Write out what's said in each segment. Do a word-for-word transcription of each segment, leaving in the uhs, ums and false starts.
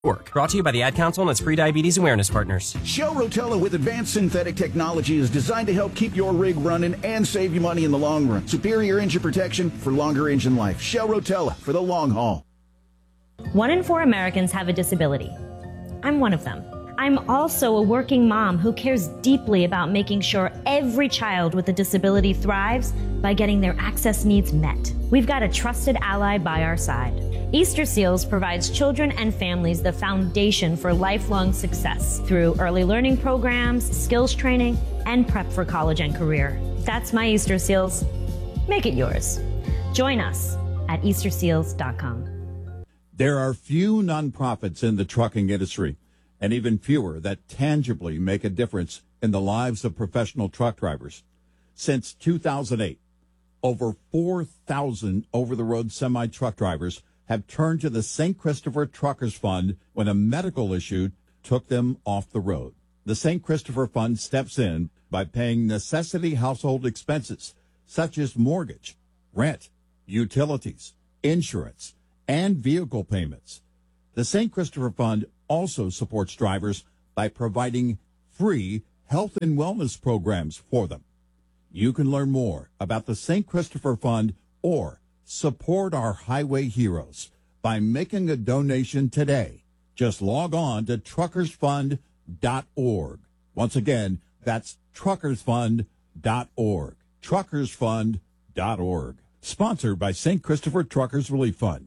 Work. Brought to you by the Ad Council and its pre-diabetes awareness partners. Shell Rotella with advanced synthetic technology is designed to help keep your rig running and save you money in the long run. Superior engine protection for longer engine life. Shell Rotella for the long haul. One in four Americans have a disability. I'm one of them. I'm also a working mom who cares deeply about making sure every child with a disability thrives by getting their access needs met. We've got a trusted ally by our side. Easter Seals provides children and families the foundation for lifelong success through early learning programs, skills training, and prep for college and career. That's my Easter Seals. Make it yours. Join us at easter seals dot com. There are few nonprofits in the trucking industry, and even fewer that tangibly make a difference in the lives of professional truck drivers. Since two thousand eight, over four thousand over-the-road semi-truck drivers have turned to the Saint Christopher Truckers Fund when a medical issue took them off the road. The Saint Christopher Fund steps in by paying necessity household expenses such as mortgage, rent, utilities, insurance, and vehicle payments. The Saint Christopher Fund also supports drivers by providing free health and wellness programs for them. You can learn more about the Saint Christopher Fund or support our highway heroes by making a donation today. Just log on to truckers fund dot org. Once again, that's truckers fund dot org. truckers fund dot org. Sponsored by Saint Christopher Truckers Relief Fund.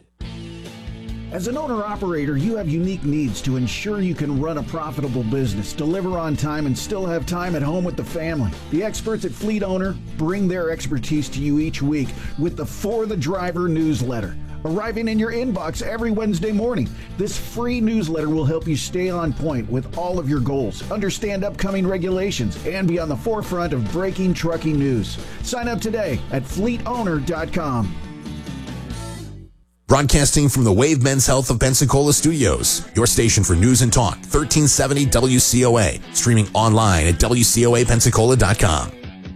As an owner-operator, you have unique needs to ensure you can run a profitable business, deliver on time, and still have time at home with the family. The experts at Fleet Owner bring their expertise to you each week with the For the Driver newsletter, arriving in your inbox every Wednesday morning. This free newsletter will help you stay on point with all of your goals, understand upcoming regulations, and be on the forefront of breaking trucking news. Sign up today at fleet owner dot com. Broadcasting from the Wave Men's Health of Pensacola Studios, your station for news and talk, thirteen seventy W C O A, streaming online at W C O A Pensacola dot com.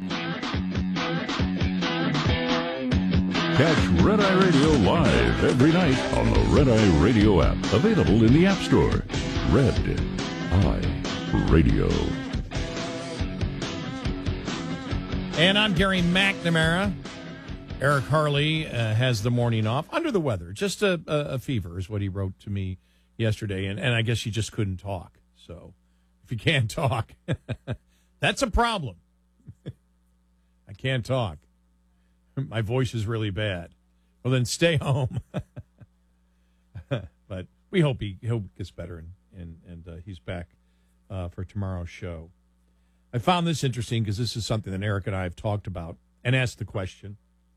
Catch Red Eye Radio live every night on the Red Eye Radio app, available in the App Store. Red Eye Radio. And I'm Gary McNamara. Eric Harley uh, has the morning off, under the weather. Just a, a, a fever is what he wrote to me yesterday, and, and I guess he just couldn't talk. So if you can't talk, that's a problem. I can't talk. My voice is really bad. Well, then stay home. But we hope he hope it gets better, and, and, and uh, he's back uh, for tomorrow's show. I found this interesting because this is something that Eric and I have talked about and asked the question.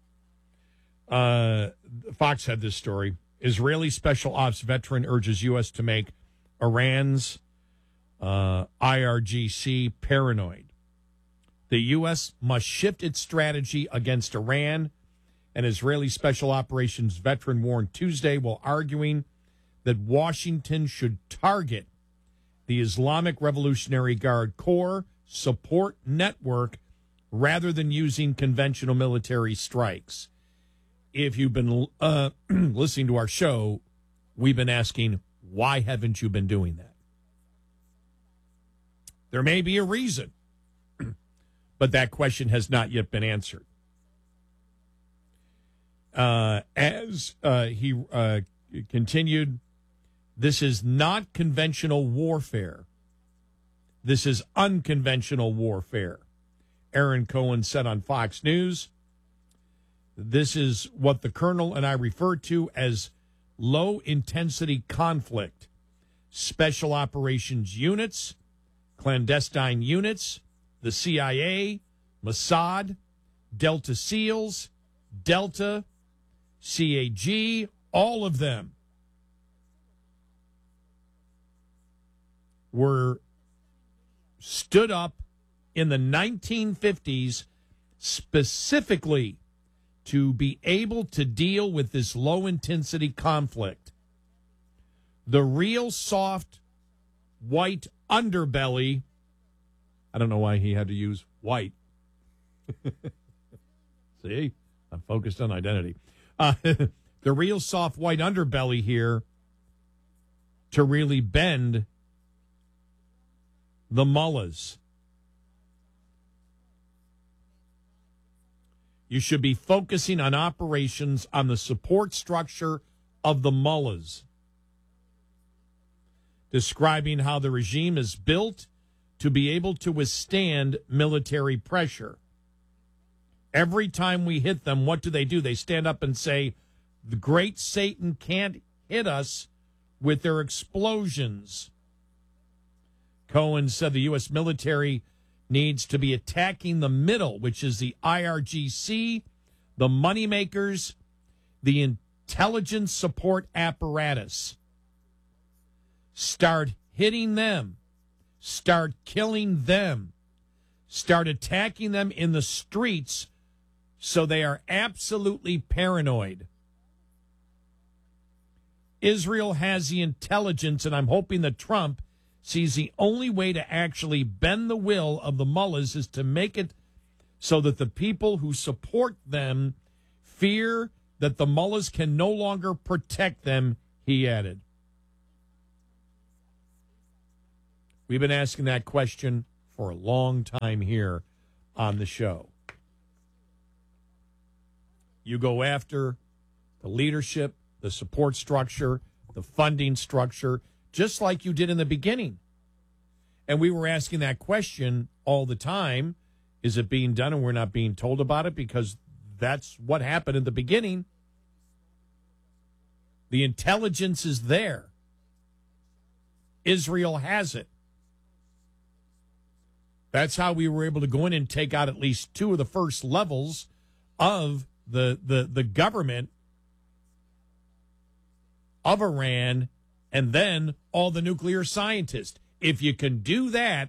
Uh, Fox had this story. Israeli special ops veteran urges U S to make Iran's uh, I R G C paranoid. The U S must shift its strategy against Iran. An Israeli special operations veteran warned Tuesday while arguing that Washington should target the Islamic Revolutionary Guard Corps support network rather than using conventional military strikes. If you've been uh, listening to our show, we've been asking, why haven't you been doing that? There may be a reason, but that question has not yet been answered. Uh, as uh, he uh, continued, this is not conventional warfare. This is unconventional warfare. Aaron Cohen said on Fox News, this is what the colonel and I refer to as low-intensity conflict. Special operations units, clandestine units, the C I A, Mossad, Delta SEALs, Delta, C A G, all of them were stood up in the nineteen fifties specifically to be able to deal with this low-intensity conflict. The real soft, white underbelly, I don't know why he had to use white. See, I'm focused on identity. Uh, the real soft, white underbelly here to really bend the mullahs. You should be focusing on operations on the support structure of the mullahs, describing how the regime is built to be able to withstand military pressure. Every time we hit them, what do they do? They stand up and say, the great Satan can't hit us with their explosions. Cohen said the U S military needs to be attacking the middle, which is the I R G C, the moneymakers, the intelligence support apparatus. Start hitting them. Start killing them. Start attacking them in the streets so they are absolutely paranoid. Israel has the intelligence, and I'm hoping that Trump sees the only way to actually bend the will of the mullahs is to make it so that the people who support them fear that the mullahs can no longer protect them, he added. We've been asking that question for a long time here on the show. You go after the leadership, the support structure, the funding structure, just like you did in the beginning. And we were asking that question all the time. Is it being done and we're not being told about it? Because that's what happened in the beginning. The intelligence is there. Israel has it. That's how we were able to go in and take out at least two of the first levels of the the, the government of Iran, and then all the nuclear scientists. If you can do that,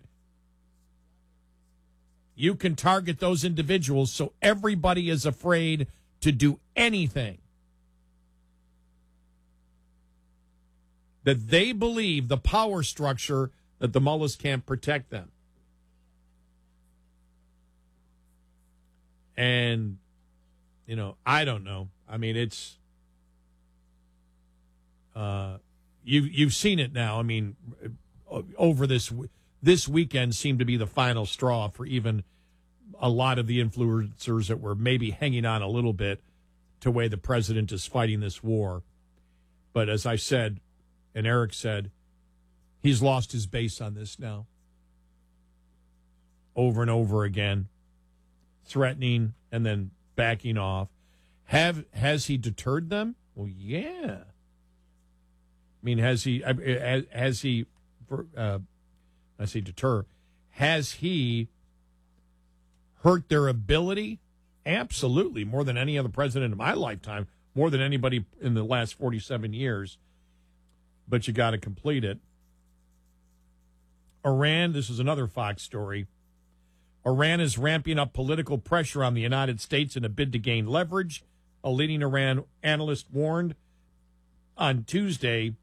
you can target those individuals so everybody is afraid to do anything. That they believe the power structure that the mullahs can't protect them. And, you know, I don't know. I mean, it's... Uh, you, you've seen it now. I mean, over this this weekend seemed to be the final straw for even a lot of the influencers that were maybe hanging on a little bit to the way the president is fighting this war. But as I said, and Eric said, he's lost his base on this now. Over and over again, threatening and then backing off. Have has he deterred them? Well, yeah. I mean, has he, has he, uh, I say deter, has he hurt their ability? Absolutely, more than any other president in my lifetime, more than anybody in the last forty-seven years. But you got to complete it. Iran, this is another Fox story. Iran is ramping up political pressure on the United States in a bid to gain leverage. A leading Iran analyst warned on Tuesday,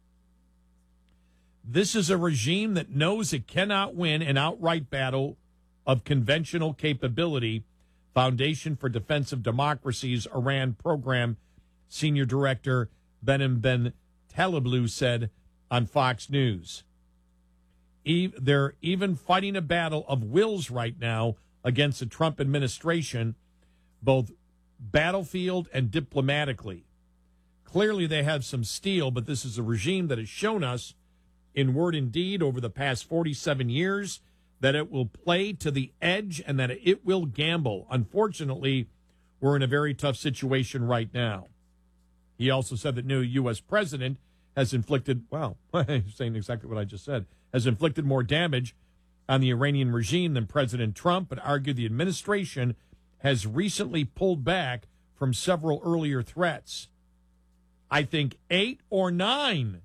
this is a regime that knows it cannot win an outright battle of conventional capability. Foundation for Defensive Democracy's Iran program senior director Benem Ben Taliblu said on Fox News. E- they're even fighting a battle of wills right now against the Trump administration, both battlefield and diplomatically. Clearly they have some steel, but this is a regime that has shown us in word and deed over the past forty-seven years that it will play to the edge and that it will gamble. Unfortunately, we're in a very tough situation right now. He also said that new U S president has inflicted, well, he's saying exactly what I just said, has inflicted more damage on the Iranian regime than President Trump, but argued the administration has recently pulled back from several earlier threats. I think eight or nine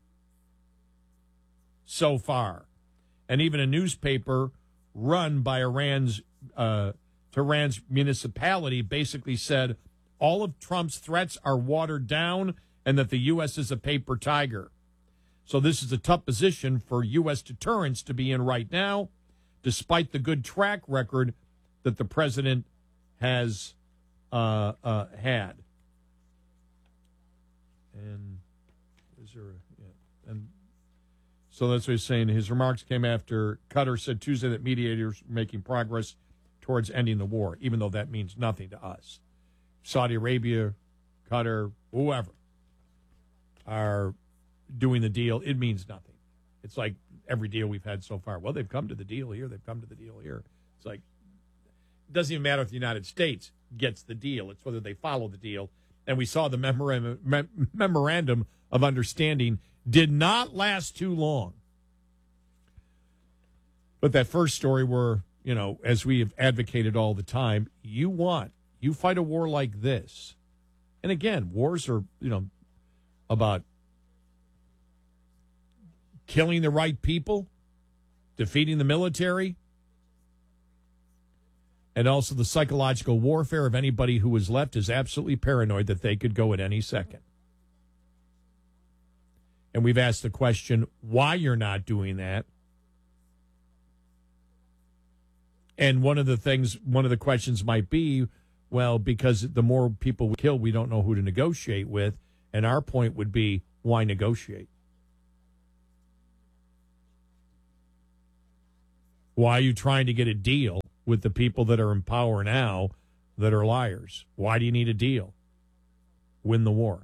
so far. And even a newspaper run by Iran's uh, Tehran's municipality basically said all of Trump's threats are watered down and that the U S is a paper tiger. So this is a tough position for U S deterrence to be in right now, despite the good track record that the president has uh, uh, had. And is there a, yeah, and So that's what he's saying. His remarks came after Qatar said Tuesday that mediators were making progress towards ending the war, even though that means nothing to us. Saudi Arabia, Qatar, whoever are doing the deal, it means nothing. It's like every deal we've had so far. Well, they've come to the deal here. They've come to the deal here. It's like, it doesn't even matter if the United States gets the deal. It's whether they follow the deal. And we saw the memorandum, mem- memorandum of understanding did not last too long. But that first story where, you know, as we have advocated all the time, you want, you fight a war like this. And again, wars are, you know, about killing the right people, defeating the military, and also the psychological warfare of anybody who is left is absolutely paranoid that they could go at any second. And we've asked the question why you're not doing that. And one of the things, one of the questions might be, well, because the more people we kill, we don't know who to negotiate with. And our point would be, why negotiate? Why are you trying to get a deal with the people that are in power now that are liars? Why do you need a deal? Win the war.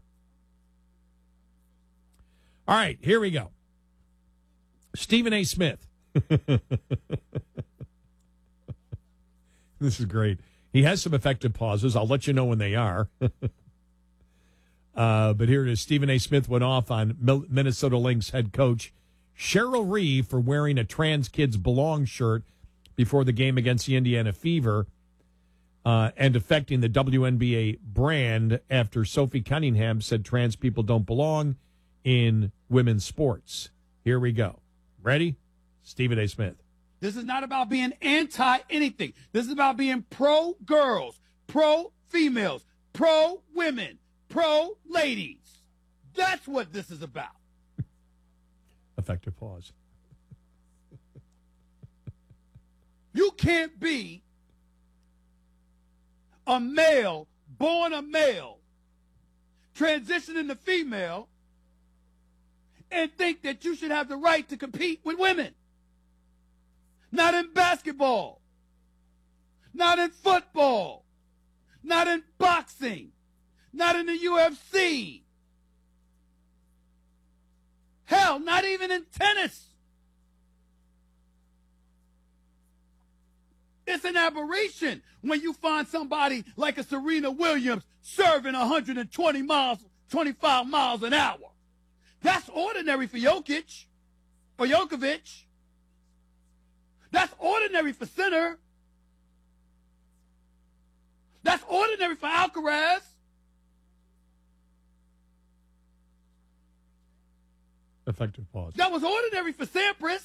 All right, here we go. Stephen A. Smith. This is great. He has some effective pauses. I'll let you know when they are. uh, but here it is. Stephen A. Smith went off on Minnesota Lynx head coach Cheryl Reeve for wearing a Trans Kids Belong shirt before the game against the Indiana Fever uh, and affecting the W N B A brand after Sophie Cunningham said trans people don't belong in women's sports. Here we go. Ready? Stephen A. Smith. This is not about being anti-anything. This is about being pro-girls, pro-females, pro-women, pro-ladies. That's what this is about. Effective pause. You can't be a male, born a male, transitioning to female, and think that you should have the right to compete with women. Not in basketball. Not in football. Not in boxing. Not in the U F C. Hell, not even in tennis. It's an aberration when you find somebody like a Serena Williams serving one hundred twenty miles, twenty-five miles an hour. That's ordinary for Jokic or Djokovic. That's ordinary for Sinner. That's ordinary for Alcaraz. Effective pause. That was ordinary for Sampras,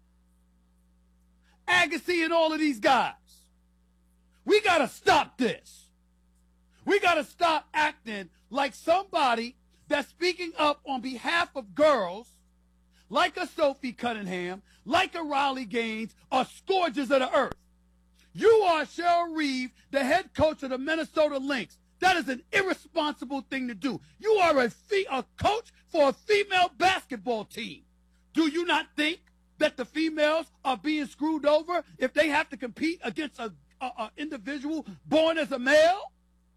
Agassi, and all of these guys. We got to stop this. We got to stop acting like somebody that's speaking up on behalf of girls, like a Sophie Cunningham, like a Riley Gaines, are scourges of the earth. You are Cheryl Reeve, the head coach of the Minnesota Lynx. That is an irresponsible thing to do. You are a, fe- a coach for a female basketball team. Do you not think that the females are being screwed over if they have to compete against a, a, a individual born as a male?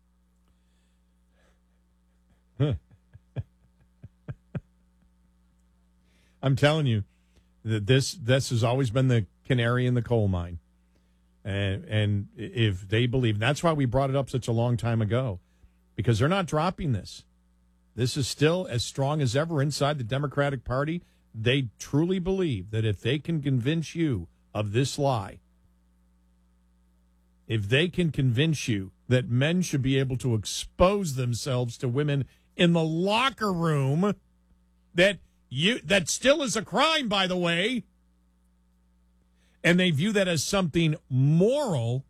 I'm telling you that this this has always been the canary in the coal mine. And, and if they believe, that's why we brought it up such a long time ago, because they're not dropping this. This is still as strong as ever inside the Democratic Party. They truly believe that if they can convince you of this lie, if they can convince you that men should be able to expose themselves to women in the locker room, that you that still is a crime, by the way, and they view that as something moral.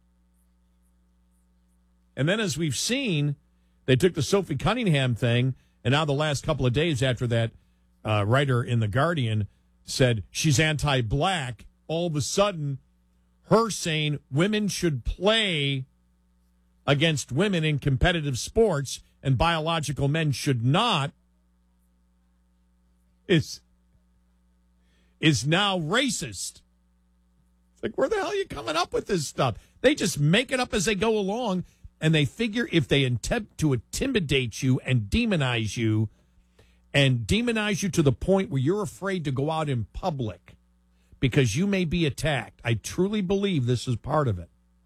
And then, as we've seen, they took the Sophie Cunningham thing, and now the last couple of days after that uh, writer in The Guardian said she's anti-black, all of a sudden her saying women should play against women in competitive sports and biological men should not is is now racist. It's like, where the hell are you coming up with this stuff? They just make it up as they go along, and they figure if they attempt to intimidate you and demonize you, and demonize you to the point where you're afraid to go out in public because you may be attacked. I truly believe this is part of it.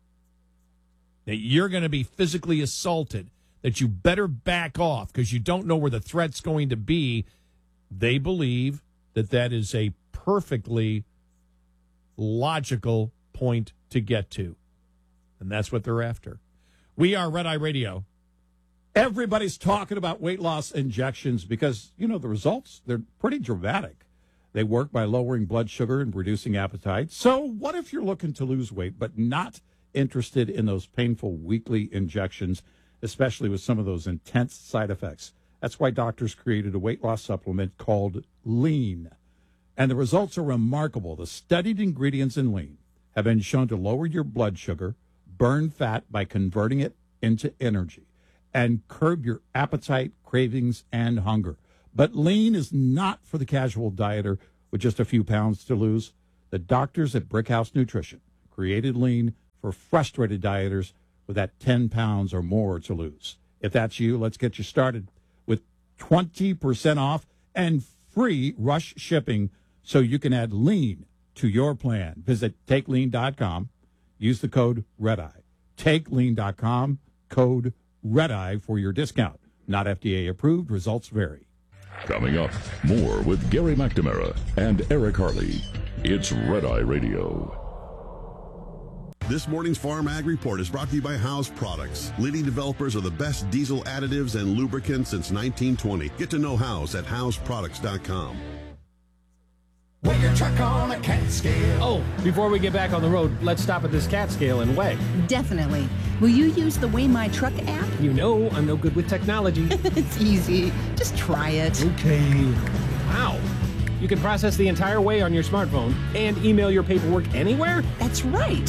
That you're going to be physically assaulted, that you better back off because you don't know where the threat's going to be. They believe that that is a perfectly logical point to get to. And that's what they're after. We are Red Eye Radio. Everybody's talking about weight loss injections because, you know, the results, they're pretty dramatic. They work by lowering blood sugar and reducing appetite. So what if you're looking to lose weight but not interested in those painful weekly injections, especially with some of those intense side effects? That's why doctors created a weight loss supplement called Lean. And the results are remarkable. The studied ingredients in Lean have been shown to lower your blood sugar, burn fat by converting it into energy, and curb your appetite, cravings, and hunger. But Lean is not for the casual dieter with just a few pounds to lose. The doctors at Brickhouse Nutrition created Lean for frustrated dieters with that ten pounds or more to lose. If that's you, let's get you started with twenty percent off and free rush shipping so you can add Lean to your plan. Visit take lean dot com. Use the code REDEYE. take lean dot com, code REDEYE for your discount. Not F D A approved. Results vary. Coming up, more with Gary McNamara and Eric Harley. It's Red Eye Radio. This morning's Farm Ag Report is brought to you by House Products, leading developers of the best diesel additives and lubricants since nineteen twenty. Get to know House at house products dot com. Weigh your truck on a cat scale. Oh, before we get back on the road, let's stop at this cat scale and weigh. Definitely. Will you use the Weigh My Truck app? You know I'm no good with technology. It's easy. Just try it. Okay. Wow. You can process the entire weigh on your smartphone and email your paperwork anywhere? That's right.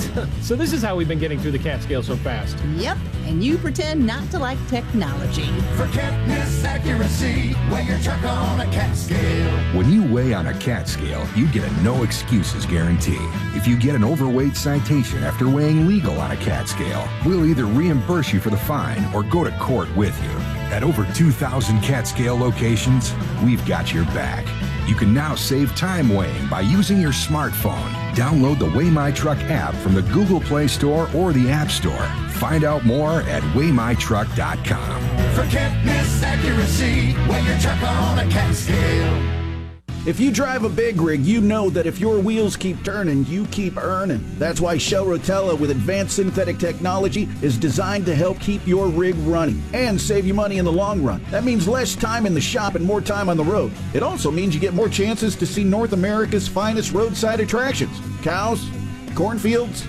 So this is how we've been getting through the cat scale so fast. Yep, and you pretend not to like technology. For catness accuracy, weigh your truck on a cat scale. When you weigh on a cat scale, you get a no excuses guarantee. If you get an overweight citation after weighing legal on a cat scale, we'll either reimburse you for the fine or go to court with you. At over two thousand cat scale locations, we've got your back. You can now save time weighing by using your smartphone. Download the Weigh My Truck app from the Google Play Store or the App Store. Find out more at weigh my truck dot com. For catness accuracy, weigh your truck on a cat scale. If you drive a big rig, you know that if your wheels keep turning, you keep earning. That's why Shell Rotella with advanced synthetic technology is designed to help keep your rig running and save you money in the long run. That means less time in the shop and more time on the road. It also means you get more chances to see North America's finest roadside attractions. Cows, cornfields,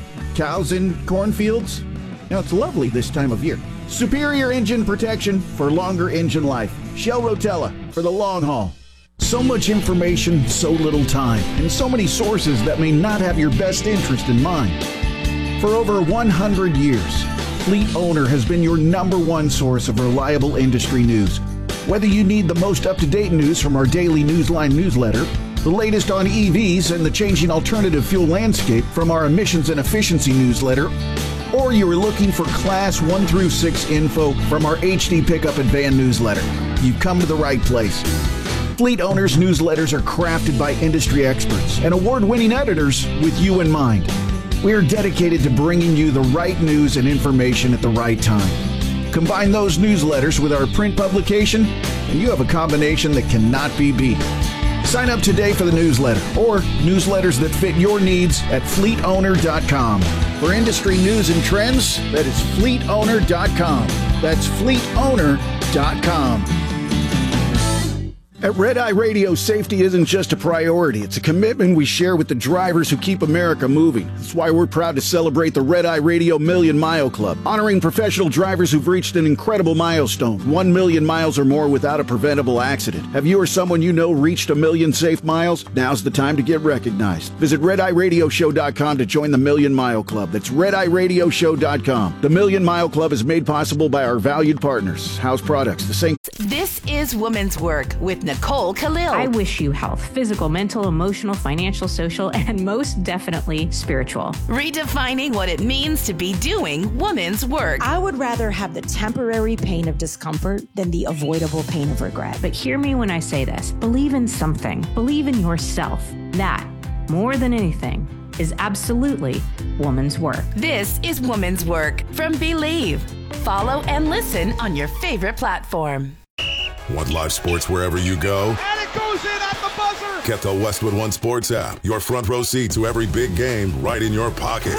cows in cornfields. Now, it's lovely this time of year. Superior engine protection for longer engine life. Shell Rotella for the long haul. So much information, so little time, and so many sources that may not have your best interest in mind. For over one hundred years, Fleet Owner has been your number one source of reliable industry news. Whether you need the most up-to-date news from our daily Newsline newsletter, the latest on E Vs and the changing alternative fuel landscape from our emissions and efficiency newsletter, or you are looking for Class one through six info from our H D Pickup and Van newsletter, you've come to the right place. Fleet Owners newsletters are crafted by industry experts and award-winning editors with you in mind. We are dedicated to bringing you the right news and information at the right time. Combine those newsletters with our print publication, and you have a combination that cannot be beat. Sign up today for the newsletter or newsletters that fit your needs at fleet owner dot com. For industry news and trends, that is fleet owner dot com. That's fleet owner dot com. At Red Eye Radio, safety isn't just a priority. It's a commitment we share with the drivers who keep America moving. That's why we're proud to celebrate the Red Eye Radio Million Mile Club, honoring professional drivers who've reached an incredible milestone, one million miles or more without a preventable accident. Have you or someone you know reached a million safe miles? Now's the time to get recognized. Visit red eye radio show dot com to join the Million Mile Club. That's red eye radio show dot com. The Million Mile Club is made possible by our valued partners, House Products, the Saint This is Women's Work with Nicole Khalil. I wish you health, physical, mental, emotional, financial, social, and most definitely spiritual. Redefining what it means to be doing women's work. I would rather have the temporary pain of discomfort than the avoidable pain of regret. But hear me when I say this. Believe in something. Believe in yourself. That, more than anything, is absolutely woman's work. This is Woman's Work from Believe. Follow and listen on your favorite platform. Want live sports wherever you go? And it goes in at the buzzer. Get the Westwood One Sports app. Your front row seat to every big game right in your pocket.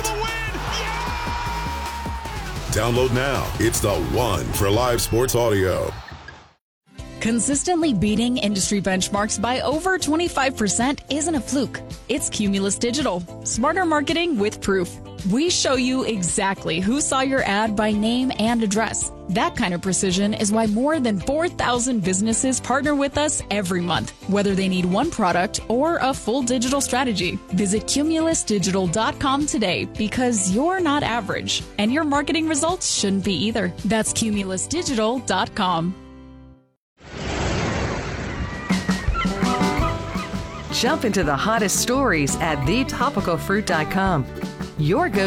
Download now. It's the one for live sports audio. Consistently beating industry benchmarks by over twenty-five percent isn't a fluke. It's Cumulus Digital. Smarter marketing with proof. We show you exactly who saw your ad by name and address. That kind of precision is why more than four thousand businesses partner with us every month, whether they need one product or a full digital strategy. Visit cumulus digital dot com today because you're not average, and your marketing results shouldn't be either. That's cumulus digital dot com. Jump into the hottest stories at the topical fruit dot com. Your go